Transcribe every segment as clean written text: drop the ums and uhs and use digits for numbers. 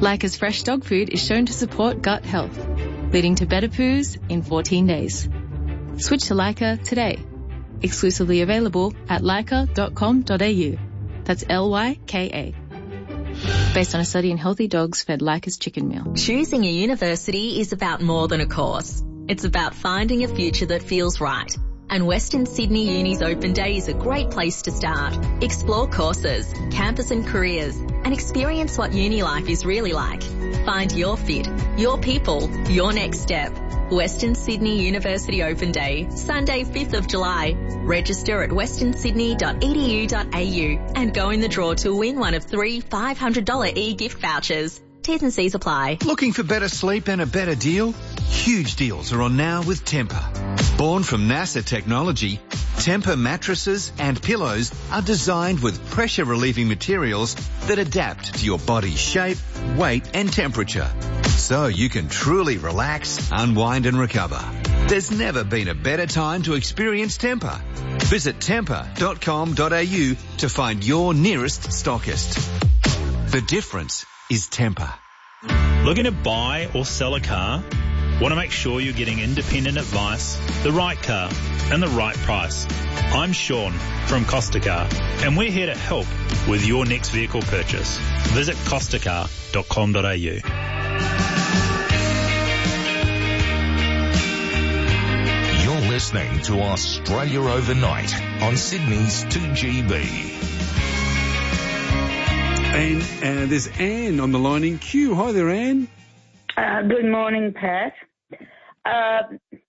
Leica's fresh dog food is shown to support gut health, leading to better poos in 14 days. Switch to Leica today. Exclusively available at leica.com.au. That's Lyka. Based on a study in healthy dogs fed Leica's chicken meal. Choosing a university is about more than a course. It's about finding a future that feels right. And Western Sydney Uni's Open Day is a great place to start. Explore courses, campus and careers, and experience what uni life is really like. Find your fit, your people, your next step. Western Sydney University Open Day, Sunday 5th of July. Register at westernsydney.edu.au and go in the draw to win one of 3 $500 e-gift vouchers. T's and C's apply. Looking for better sleep and a better deal? Huge deals are on now with Tempur. Born from NASA technology, Tempur mattresses and pillows are designed with pressure-relieving materials that adapt to your body's shape, weight and temperature, so you can truly relax, unwind and recover. There's never been a better time to experience Tempur. Visit tempur.com.au to find your nearest stockist. The difference is Tempur. Looking to buy or sell a car? Want to make sure you're getting independent advice, the right car and the right price? I'm Sean from Costacar and we're here to help with your next vehicle purchase. Visit costacar.com.au. You're listening to Australia Overnight on Sydney's 2GB. And there's Anne on the line in queue. Hi there, Anne. Good morning, Pat. I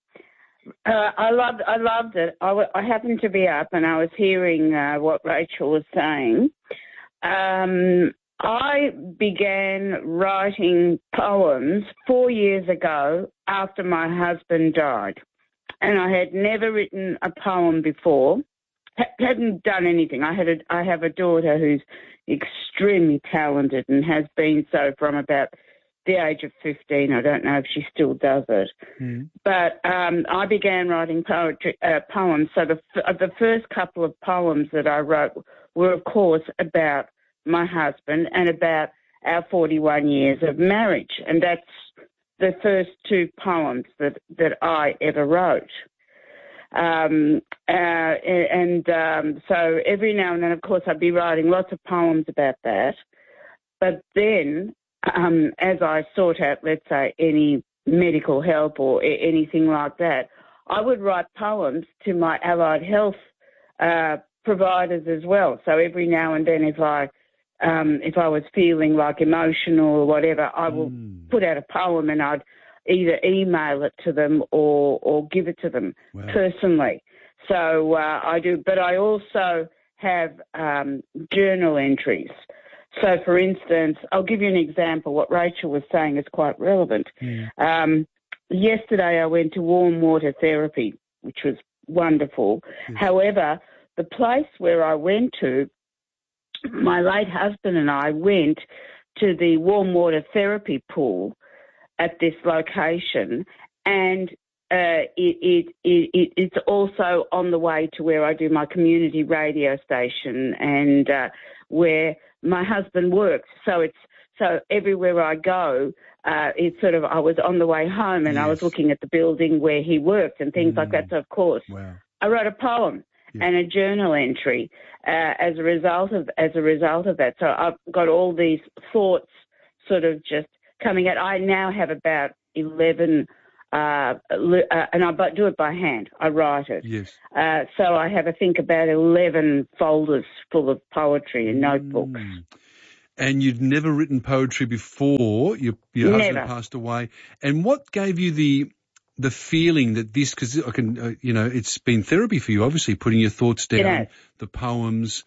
loved it. I happened to be up and I was hearing what Rachel was saying. I began writing poems 4 years ago after my husband died, and I had never written a poem before. Hadn't done anything. I have a daughter who's extremely talented and has been so from about the age of 15. I don't know if she still does it. But I began writing poems. So the first couple of poems that I wrote were, of course, about my husband and about our 41 years of marriage. And that's the first two poems that I ever wrote. So every now and then, of course, I'd be writing lots of poems about that. But then, as I sort out, let's say, any medical help or anything like that, I would write poems to my allied health providers as well. So every now and then, if I was feeling like emotional or whatever, I will put out a poem and I'd either email it to them or give it to them personally. So I do, but I also have journal entries. So, for instance, I'll give you an example. What Rachel was saying is quite relevant. Yesterday I went to warm water therapy, which was wonderful. However, the place where I went to, my late husband and I went to the warm water therapy pool at this location, and it's also on the way to where I do my community radio station and where my husband works. So everywhere I go, it's sort of, I was on the way home and I was looking at the building where he worked and things like that. So of course, I wrote a poem and a journal entry as a result of that. So I've got all these thoughts sort of just coming out. I now have about 11, and I do it by hand. I write it. So I have, I think, about 11 folders full of poetry and notebooks. And you'd never written poetry before your husband passed away. And what gave you the feeling that this, because I can, it's been therapy for you, obviously, putting your thoughts down, the poems.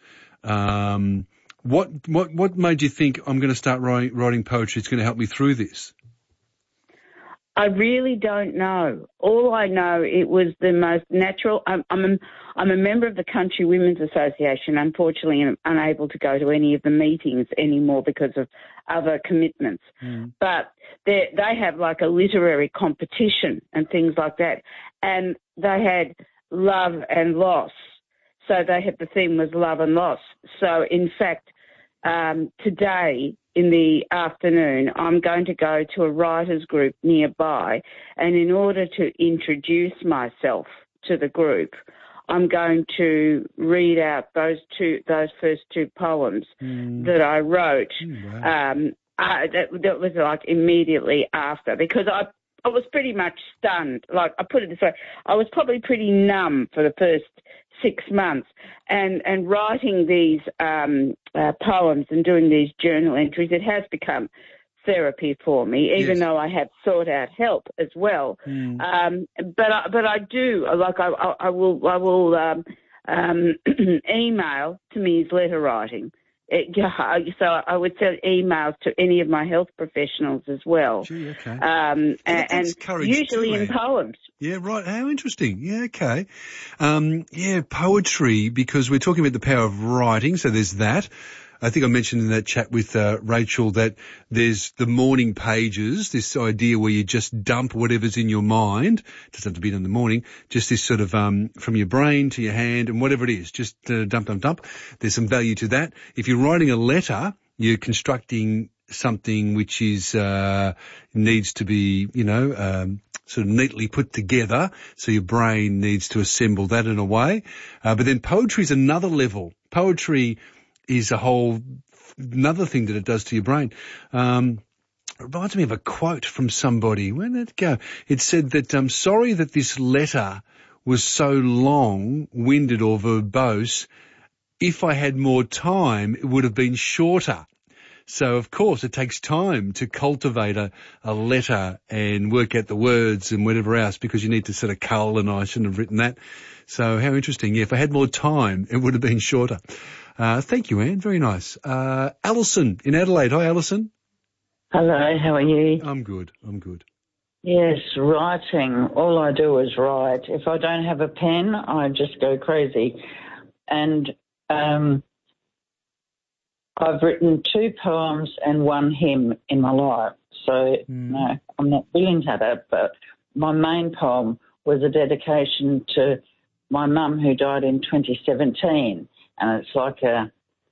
What made you think, I'm going to start writing poetry? It's going to help me through this. I really don't know. All I know, it was the most natural. I'm a member of the Country Women's Association. Unfortunately, I'm unable to go to any of the meetings anymore because of other commitments. But they have like a literary competition and things like that. And they had love and loss. So the theme was love and loss. So in fact, today in the afternoon, I'm going to go to a writers group nearby, and in order to introduce myself to the group, I'm going to read out those first two poems that I wrote. Wow. That was like immediately after, because I was pretty much stunned. Like, I put it this way, I was probably pretty numb for the first 6 months, and writing these poems and doing these journal entries, it has become therapy for me, even though I have sought out help as well. But I do, like, I will email to me his letter writing. So I would send emails to any of my health professionals as well. Gee, okay. And usually in poems. Yeah, right. How interesting. Yeah, okay. Poetry, because we're talking about the power of writing, so there's that. I think I mentioned in that chat with Rachel that there's the morning pages, this idea where you just dump whatever's in your mind. It doesn't have to be in the morning, just this sort of from your brain to your hand and whatever it is, just dump. There's some value to that. If you're writing a letter, you're constructing something which is needs to be, sort of neatly put together, so your brain needs to assemble that in a way. But then poetry is another level. Poetry is a whole another thing that it does to your brain. It reminds me of a quote from somebody. Where did it go? It said that, I'm sorry that this letter was so long-winded or verbose. If I had more time, it would have been shorter. So, of course, it takes time to cultivate a letter and work out the words and whatever else, because you need to sort of cull, and I shouldn't have written that. So how interesting. Yeah, if I had more time, it would have been shorter. Thank you, Anne. Very nice. Alison in Adelaide. Hi, Alison. Hello, how are you? I'm good. Yes, writing. All I do is write. If I don't have a pen, I just go crazy. And I've written 2 poems and 1 hymn in my life. So, no, I'm not willing to have that, but my main poem was a dedication to my mum who died in 2017. And it's like a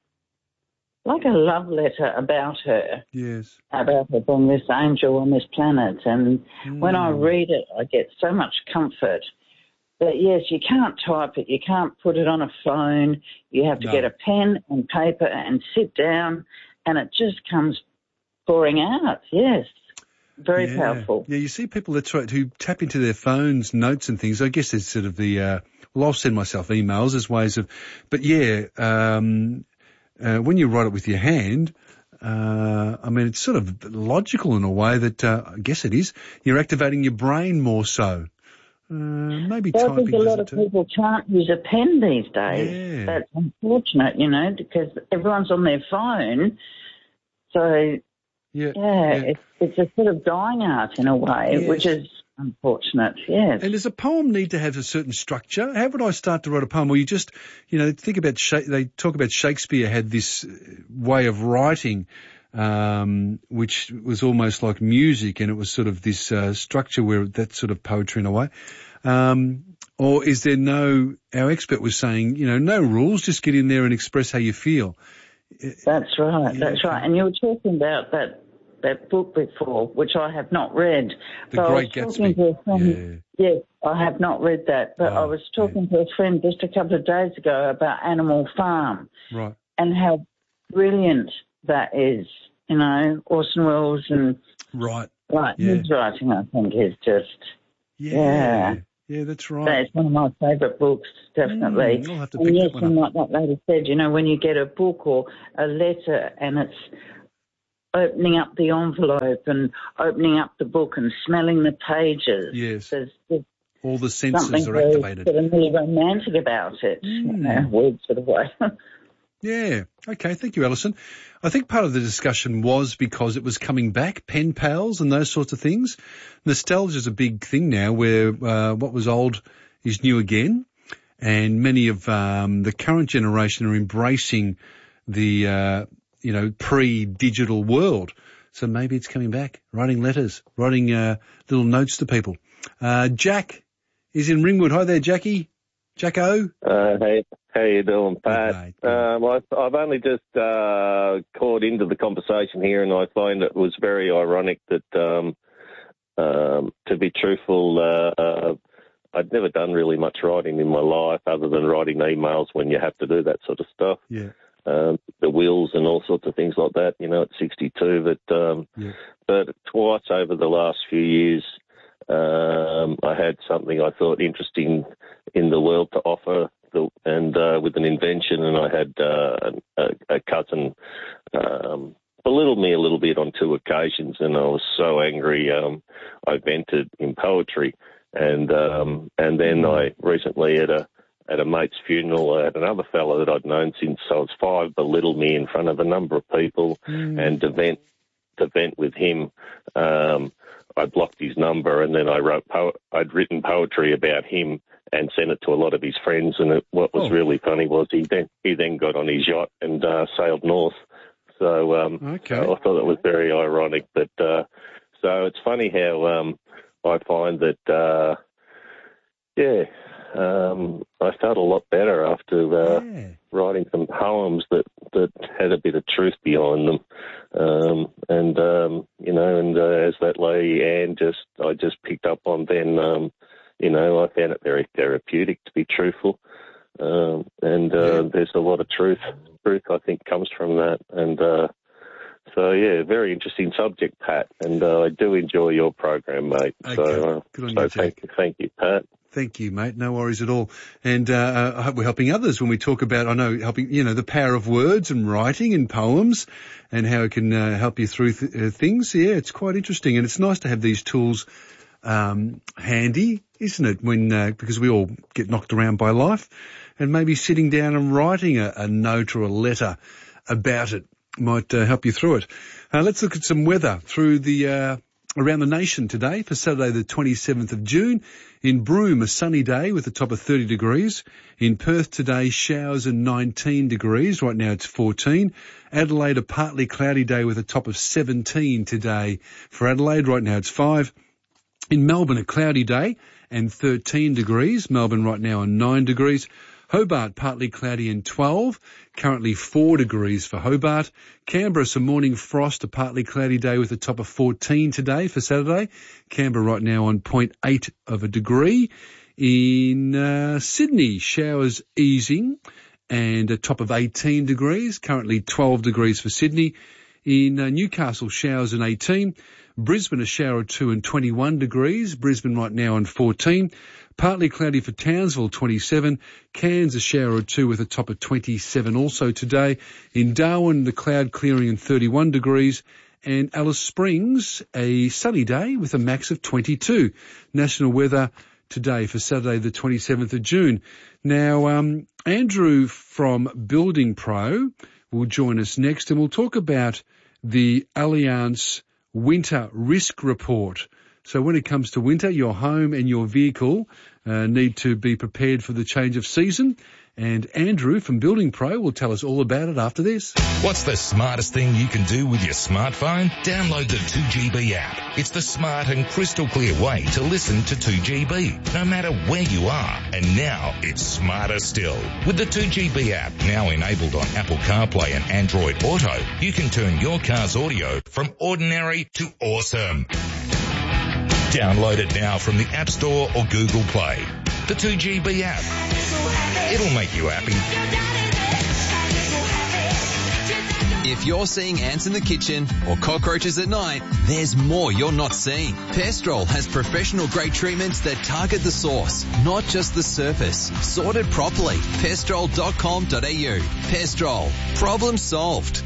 love letter about her. Yes. About her being this angel on this planet. And when I read it, I get so much comfort. But, yes, you can't type it. You can't put it on a phone. You have to get a pen and paper and sit down, and it just comes pouring out. Yes. Very powerful. Yeah, you see people who tap into their phones, notes and things. I guess there's sort of the I'll send myself emails as ways of, but when you write it with your hand, it's sort of logical in a way that I guess it is. You're activating your brain more so. Maybe typing. A lot of people can't use a pen these days. Yeah. That's unfortunate, because everyone's on their phone. So, it's a sort of dying art in a way, which is unfortunate, yes. And does a poem need to have a certain structure? How would I start to write a poem? Well, you just, think about, they talk about Shakespeare had this way of writing, which was almost like music, and it was sort of this structure where that sort of poetry in a way. Or is there our expert was saying, no rules, just get in there and express how you feel. That's right, that's right. And you were talking about that book before, which I have not read. The Great Gatsby. Yes, I have not read that, but I was talking to a friend just a couple of days ago about Animal Farm. Right. And how brilliant that is, Orson Welles and... Right. His writing, I think, is just... Yeah, that's right. That's one of my favourite books, definitely. I'll have to pick that one up. And like that lady said, when you get a book or a letter and it's opening up the envelope and opening up the book and smelling the pages. Yes. There's all the senses are activated. Something really romantic about it, weird sort of way. Yeah. Okay. Thank you, Alison. I think part of the discussion was because it was coming back, pen pals and those sorts of things. Nostalgia is a big thing now where what was old is new again. And many of the current generation are embracing the, pre-digital world. So maybe it's coming back, writing letters, writing little notes to people. Jack is in Ringwood. Hi there, Jackie. Jacko? Hey, how you doing, Pat? Okay. I've only just caught into the conversation here, and I find it was very ironic that, to be truthful, I'd never done really much writing in my life other than writing emails when you have to do that sort of stuff. Yeah. The wills and all sorts of things like that, at 62. But twice over the last few years, I had something I thought interesting in the world to offer, with an invention, and I had a cousin belittled me a little bit on 2 occasions, and I was so angry I vented in poetry. And then I recently at a mate's funeral, I had another fellow that I'd known since I was 5 belittle me in front of a number of people, and to vent with him, I blocked his number, and then I'd written poetry about him and sent it to a lot of his friends. And what was really funny was he then got on his yacht and sailed north. So, okay. I thought it was very ironic. But so it's funny how I find that, I felt a lot better after writing some poems that had a bit of truth behind them. And as that lady Anne I just picked up on then, I found it very therapeutic, to be truthful. There's a lot of truth I think comes from that. And very interesting subject, Pat, and I do enjoy your program, mate. Okay. So, good on you, Jack. Thank you, Pat. Thank you, mate. No worries at all. And I hope we're helping others when we talk about, helping, the power of words and writing and poems and how it can help you through things. Yeah, it's quite interesting. And it's nice to have these tools handy, isn't it? Because we all get knocked around by life, and maybe sitting down and writing a note or a letter about it might help you through it. Let's look at some weather through the around the nation today for Saturday the 27th of June. In Broome, a sunny day with a top of 30 degrees. In Perth today, showers and 19 degrees. Right now it's 14. Adelaide, a partly cloudy day with a top of 17 today. For Adelaide, right now it's 5. In Melbourne, a cloudy day and 13 degrees. Melbourne right now on 9 degrees. Hobart, partly cloudy and 12. Currently 4 degrees for Hobart. Canberra, some morning frost, a partly cloudy day with a top of 14 today for Saturday. Canberra right now on 0.8 of a degree. In Sydney, showers easing and a top of 18 degrees. Currently 12 degrees for Sydney. In Newcastle, showers and 18. Brisbane, a shower or 2 and 21 degrees. Brisbane right now on 14. Partly cloudy for Townsville, 27. Cairns, a shower or 2 with a top of 27 also today. In Darwin, the cloud clearing and 31 degrees. And Alice Springs, a sunny day with a max of 22. National weather today for Saturday the 27th of June. Now, Andrew from Building Pro will join us next, and we'll talk about the Allianz Winter Risk Report. So when it comes to winter, your home and your vehicle need to be prepared for the change of season. And Andrew from Building Pro will tell us all about it after this. What's the smartest thing you can do with your smartphone? Download the 2GB app. It's the smart and crystal clear way to listen to 2GB, no matter where you are. And now it's smarter still. With the 2GB app now enabled on Apple CarPlay and Android Auto, you can turn your car's audio from ordinary to awesome. Download it now from the App Store or Google Play. The 2GB app. It'll make you happy. If you're seeing ants in the kitchen or cockroaches at night, there's more you're not seeing. Pestrol has professional-grade treatments that target the source, not just the surface. Sorted properly. Pestrol.com.au. Pestrol. Problem solved.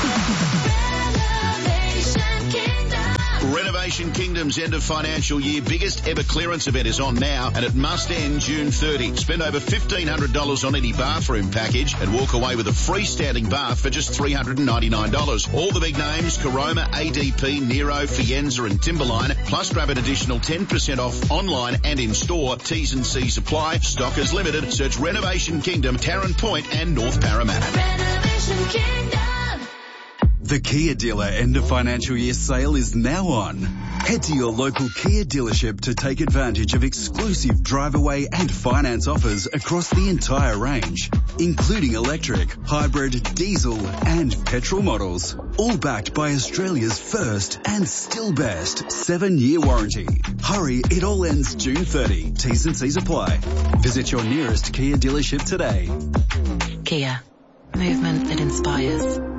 Renovation Kingdom's end of financial year biggest ever clearance event is on now, and it must end June 30. Spend over $1,500 on any bathroom package and walk away with a freestanding bath for just $399. All the big names, Caroma, ADP, Nero, Fienza and Timberline, plus grab an additional 10% off online and in store. T's and C's apply. Stock is limited. Search Renovation Kingdom, Tarrant Point and North Parramatta. Renovation Kingdom. The Kia Dealer end of financial year sale is now on. Head to your local Kia dealership to take advantage of exclusive drive away and finance offers across the entire range, including electric, hybrid, diesel and petrol models. All backed by Australia's first and still best 7-year warranty. Hurry, it all ends June 30. T's and C's apply. Visit your nearest Kia dealership today. Kia. Movement that inspires.